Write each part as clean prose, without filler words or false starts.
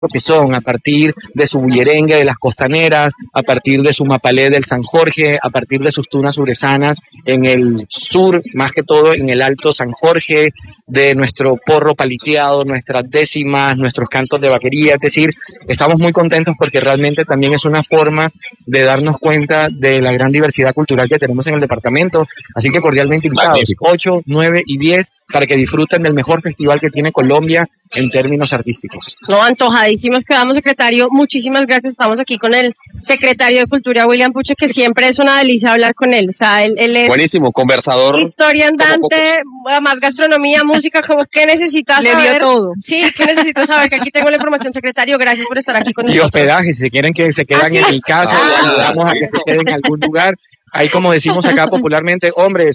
que son, a partir de su bullerengue de las costaneras, a partir de su mapalé del San Jorge, a partir de sus tunas uresanas en el sur, más que todo en el Alto San Jorge, de nuestro porro paliteado, nuestras décimas, nuestros cantos de vaquería. Es decir, estamos muy contentos porque realmente también es una forma de darnos cuenta de la gran diversidad cultural que tenemos en el departamento, así que cordialmente invitados, magnífico. 8, 9 y 10, para que disfruten del mejor festival que tiene Colombia en términos artísticos. No, antojadísimos quedamos, secretario. Muchísimas gracias. Estamos aquí con el secretario de Cultura, William Puche, que siempre es una delicia hablar con él. O sea, él es buenísimo, conversador. Historia andante, además gastronomía, música, como que necesitas saber. Le vio todo. Sí, que necesitas saber, que aquí tengo la información, secretario. Gracias por estar aquí con nosotros. Y hospedaje, si quieren que se quedan en mi casa, ayudamos a que se queden en algún lugar. Ahí, como decimos acá popularmente, hombres,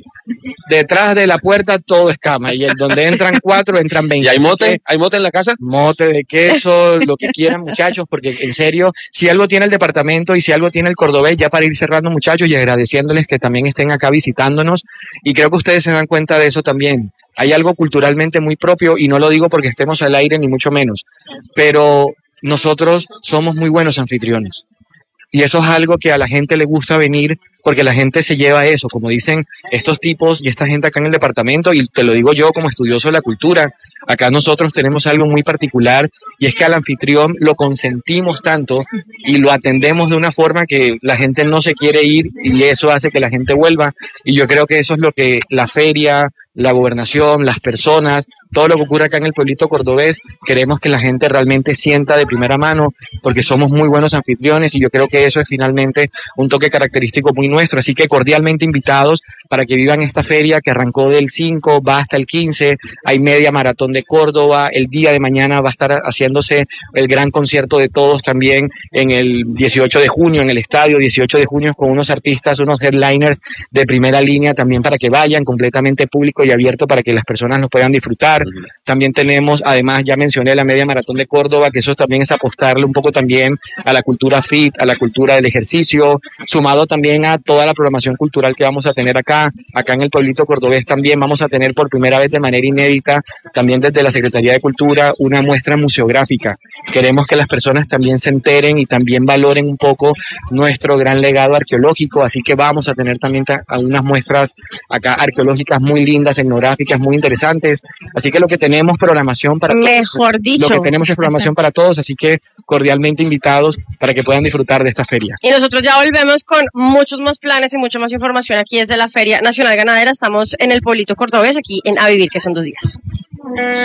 detrás de la puerta todo es cama, y donde entran 4, entran 20. ¿Y hay mote? ¿Hay mote en la casa? Mote de queso, lo que quieran, muchachos, porque en serio, si algo tiene el departamento y si algo tiene el Cordobés, ya para ir cerrando, muchachos, y agradeciéndoles que también estén acá visitándonos, y creo que ustedes se dan cuenta de eso también. Hay algo culturalmente muy propio, y no lo digo porque estemos al aire, ni mucho menos, pero nosotros somos muy buenos anfitriones. Y eso es algo que a la gente le gusta venir, porque la gente se lleva eso, como dicen estos tipos y esta gente acá en el departamento, y te lo digo yo como estudioso de la cultura, acá nosotros tenemos algo muy particular, y es que al anfitrión lo consentimos tanto y lo atendemos de una forma que la gente no se quiere ir, y eso hace que la gente vuelva, y yo creo que eso es lo que la feria, la gobernación, las personas, todo lo que ocurre acá en el pueblito cordobés, queremos que la gente realmente sienta de primera mano, porque somos muy buenos anfitriones, y yo creo que eso es finalmente un toque característico muy nuestro, así que cordialmente invitados para que vivan esta feria que arrancó del 5, va hasta el 15, hay media maratón de Córdoba, el día de mañana va a estar haciéndose el gran concierto de todos también en el 18 de junio, en el estadio 18 de junio, con unos artistas, unos headliners de primera línea también, para que vayan, completamente público y abierto para que las personas lo puedan disfrutar. También tenemos, además, ya mencioné la media maratón de Córdoba, que eso también es apostarle un poco también a la cultura fit, a la cultura del ejercicio, sumado también a toda la programación cultural que vamos a tener acá en el pueblito cordobés. También vamos a tener por primera vez de manera inédita, también desde la Secretaría de Cultura, una muestra museográfica. Queremos que las personas también se enteren y también valoren un poco nuestro gran legado arqueológico, así que vamos a tener también unas muestras acá arqueológicas muy lindas, etnográficas muy interesantes, así que lo que tenemos programación para mejor dicho, lo que tenemos es programación para todos, así que cordialmente invitados para que puedan disfrutar de esta feria. Y nosotros ya volvemos con muchos más planes y mucha más información aquí desde la Feria Nacional Ganadera. Estamos en el pueblito cordobés, aquí en A Vivir, que son 2 días.